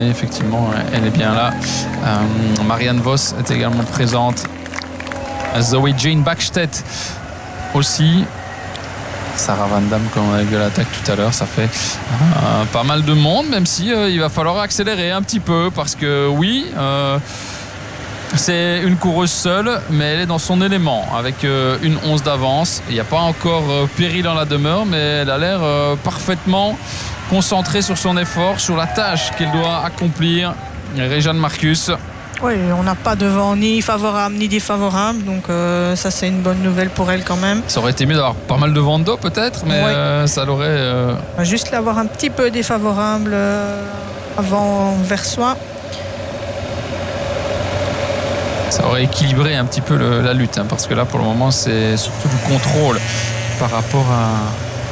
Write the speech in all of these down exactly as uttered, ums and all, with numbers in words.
Et effectivement, elle est bien là. Euh, Marianne Vos est également présente. Zoe Jane Backstedt aussi. Sarah Van Damme, comme on a vu à l'attaque tout à l'heure, ça fait euh, pas mal de monde, même si euh, il va falloir accélérer un petit peu parce que oui, euh, c'est une coureuse seule, mais elle est dans son élément avec euh, une once d'avance. Il n'y a pas encore euh, péril dans la demeure, mais elle a l'air euh, parfaitement concentrée sur son effort, sur la tâche qu'elle doit accomplir. Réjeanne Marcus. Oui, on n'a pas de vent ni favorable ni défavorable, donc euh, ça c'est une bonne nouvelle pour elle quand même. Ça aurait été mieux d'avoir pas mal de vent d'eau peut-être, mais ouais. euh, ça l'aurait... Euh... Juste l'avoir un petit peu défavorable euh, avant vers soi. Ça aurait équilibré un petit peu le, la lutte, hein, parce que là pour le moment c'est surtout du contrôle par rapport à...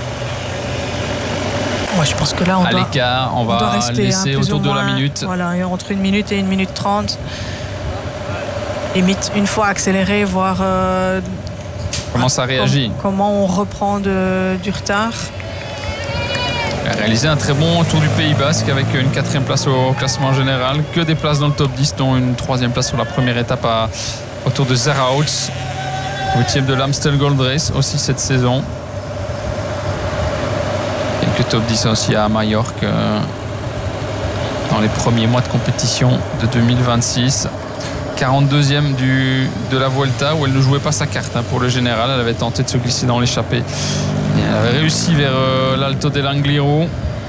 Moi, je pense que là, on à doit, l'écart, on, on va rester, laisser hein, autour de la minute. Voilà, entre une minute et une minute trente. Limite, une fois accéléré, voir euh, comment ça réagit. Com- comment on reprend de, du retard. Elle a réalisé un très bon tour du Pays Basque avec une quatrième place au classement général, que des places dans le top dix, dont une troisième place sur la première étape à, autour de Zerhout. Huitième de l'Amstel Gold Race aussi cette saison. Quelques top dix aussi à Majorque euh, dans les premiers mois de compétition de deux mille vingt-six. quarante-deuxième du, de la Vuelta où elle ne jouait pas sa carte hein, pour le général. Elle avait tenté de se glisser dans l'échappée. Et elle avait réussi vers euh, l'Alto dell'Angliru.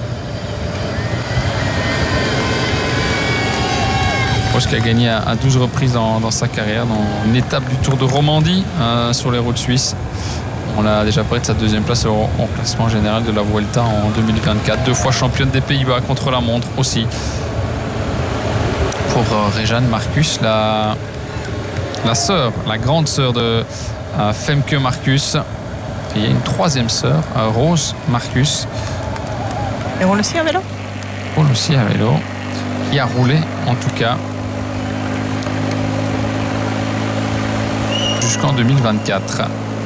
Proche qui a gagné à, à douze reprises dans, dans sa carrière, dans une étape du Tour de Romandie euh, sur les routes suisses. On l'a déjà parlé de sa deuxième place au, au classement général de la Vuelta en deux mille vingt-quatre. Deux fois championne des Pays-Bas contre la montre aussi. Pour euh, Réjeanne Marcus, la, la sœur, la grande sœur de euh, Femke Marcus. Et il y a une troisième sœur, euh, Rose Marcus. Et roule aussi à vélo Roule aussi à vélo. Qui a roulé en tout cas jusqu'en deux mille vingt-quatre.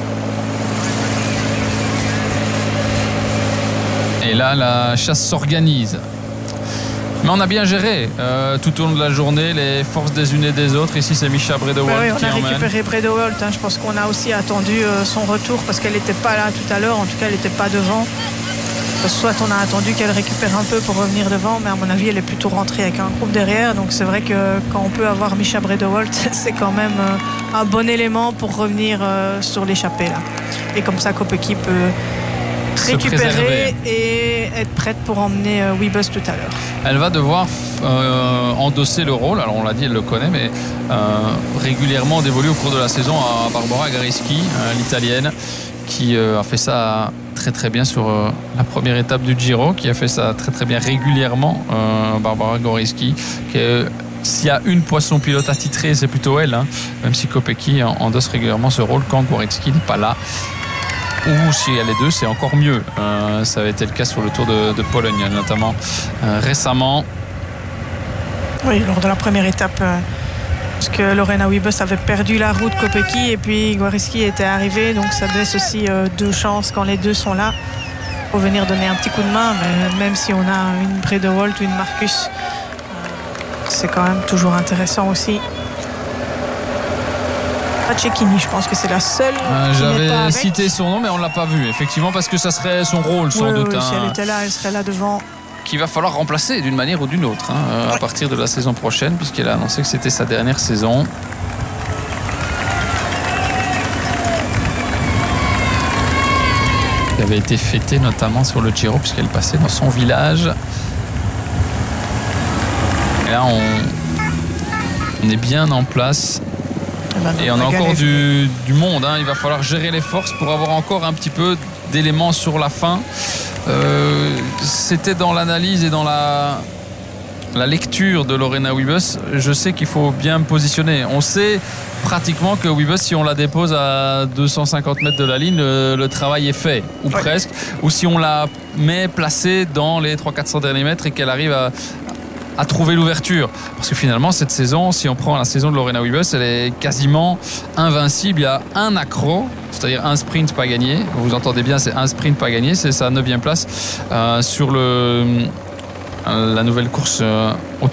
Et là, la chasse s'organise. Mais on a bien géré euh, tout au long de la journée les forces des unes et des autres. Ici, c'est Mischa Bredewold bah oui, qui emmène. On a récupéré Bredewold. Hein. Je pense qu'on a aussi attendu euh, son retour parce qu'elle n'était pas là tout à l'heure. En tout cas, elle n'était pas devant. Soit on a attendu qu'elle récupère un peu pour revenir devant, mais à mon avis, elle est plutôt rentrée avec un groupe derrière. Donc c'est vrai que quand on peut avoir Mischa Bredewold, c'est quand même euh, un bon élément pour revenir euh, sur l'échappée là. Et comme ça, Kopecky peut récupérer et être prête pour emmener euh, Wiebes tout à l'heure. Elle va devoir euh, endosser le rôle, alors on l'a dit, elle le connaît, mais euh, régulièrement dévolu au cours de la saison à Barbara Gareschi, euh, l'italienne, qui euh, a fait ça très très bien sur euh, la première étape du Giro, qui a fait ça très très bien régulièrement, euh, Barbara Gareschi, qui est, s'il y a une poisson pilote attitrée, c'est plutôt elle, hein, même si Kopecky endosse régulièrement ce rôle quand Gorecki n'est pas là. Ou si elle est deux, c'est encore mieux. Euh, ça avait été le cas sur le Tour de, de Pologne, notamment euh, récemment. Oui, lors de la première étape, euh, parce que Lorena Wiebes avait perdu la route Kopecky et puis Gorecki était arrivé, donc ça laisse aussi euh, deux chances quand les deux sont là pour venir donner un petit coup de main. Mais même si on a une Bredewold ou une Marcus, euh, c'est quand même toujours intéressant aussi. Cecchini, je pense que c'est la seule. Euh, J'avais cité son nom, mais on ne l'a pas vu, effectivement, parce que ça serait son rôle, sans oui, doute. Oui, hein, si elle était là, elle serait là devant. Qu'il va falloir remplacer d'une manière ou d'une autre, hein, ouais. à partir de la saison prochaine, puisqu'elle a annoncé que c'était sa dernière saison. Elle avait été fêtée notamment sur le Giro, puisqu'elle passait dans son village. Et là, on, on est bien en place. Et on a encore du, du monde, hein. Il va falloir gérer les forces pour avoir encore un petit peu d'éléments sur la fin. Euh, c'était dans l'analyse et dans la, la lecture de Lorena Wiebes. Je sais qu'il faut bien me positionner. On sait pratiquement que Wiebes, si on la dépose à deux cent cinquante mètres de la ligne, le, le travail est fait, ou ouais. presque. Ou si on la met placée dans les trois cents à quatre cents derniers mètres et qu'elle arrive à à trouver l'ouverture, parce que finalement cette saison, si on prend la saison de Lorena Wiebes, elle est quasiment invincible. Il y a un accro, c'est-à-dire un sprint pas gagné, vous entendez bien, c'est un sprint pas gagné, c'est sa neuvième place euh, sur le la nouvelle course